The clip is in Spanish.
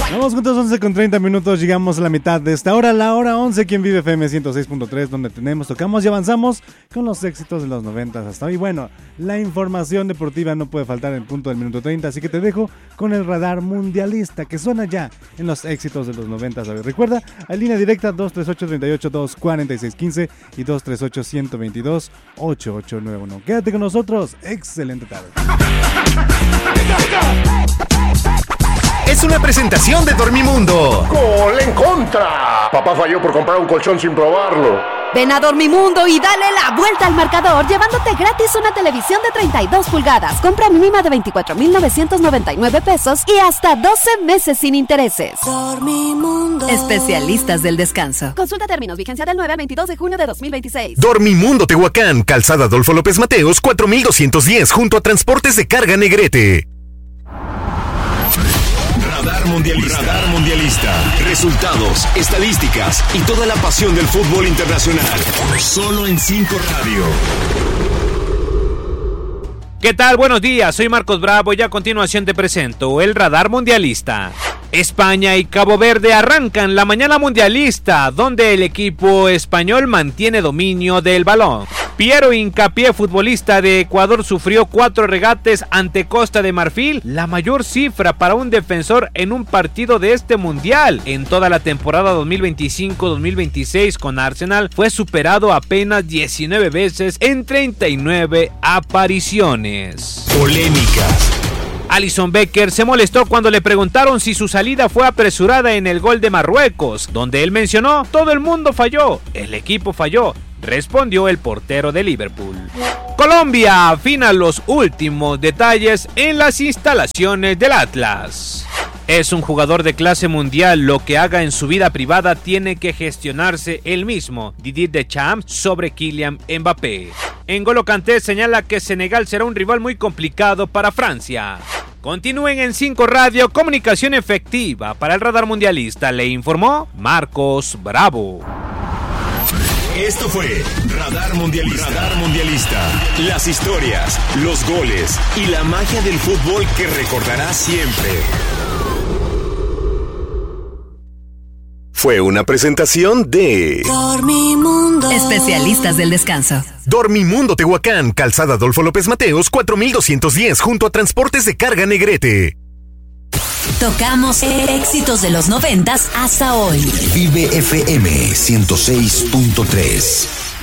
Vamos juntos, 11:30, llegamos a la mitad de esta hora, la hora 11, aquí en Vive FM 106.3, donde tocamos y avanzamos con los éxitos de los 90 hasta hoy. Bueno, la información deportiva no puede faltar en el punto del minuto 30, así que te dejo con el radar mundialista que suena ya en los éxitos de los 90. A ver, recuerda, hay línea directa 238-38-246-15 y 238-122-8891. Quédate con nosotros, excelente tarde. Es una presentación de Dormimundo. ¡Gol en contra! Papá falló por comprar un colchón sin probarlo. Ven a Dormimundo y dale la vuelta al marcador llevándote gratis una televisión de 32 pulgadas. Compra mínima de 24,999 pesos y hasta 12 meses sin intereses. Dormimundo. Especialistas del descanso. Consulta términos, vigencia del 9 al 22 de junio de 2026. Dormimundo Tehuacán, Calzada Adolfo López Mateos, 4210, junto a Transportes de Carga Negrete. Radar Mundialista. Resultados, estadísticas y toda la pasión del fútbol internacional. Solo en 5 Radio. ¿Qué tal? Buenos días, soy Marcos Bravo y a continuación te presento el Radar Mundialista. España y Cabo Verde arrancan la mañana mundialista, donde el equipo español mantiene dominio del balón. Piero Hincapié, futbolista de Ecuador, sufrió 4 regates ante Costa de Marfil, la mayor cifra para un defensor en un partido de este mundial. En toda la temporada 2025-2026 con Arsenal fue superado apenas 19 veces en 39 apariciones. Polémicas. Alisson Becker se molestó cuando le preguntaron si su salida fue apresurada en el gol de Marruecos, donde él mencionó: todo el mundo falló, el equipo falló, respondió el portero de Liverpool. Colombia afina los últimos detalles en las instalaciones del Atlas. Es un jugador de clase mundial, lo que haga en su vida privada tiene que gestionarse él mismo, Didier Deschamps sobre Kylian Mbappé. N'Golo Kanté señala que Senegal será un rival muy complicado para Francia. Continúen en 5 Radio, comunicación efectiva para el Radar Mundialista, le informó Marcos Bravo. Esto fue Radar Mundialista. Las historias, los goles y la magia del fútbol que recordarás siempre. Fue una presentación de Dormimundo. Especialistas del descanso. Dormimundo Tehuacán, Calzada Adolfo López Mateos, 4210, junto a Transportes de Carga Negrete. Tocamos éxitos de los 90 hasta hoy. Vive FM 106.3.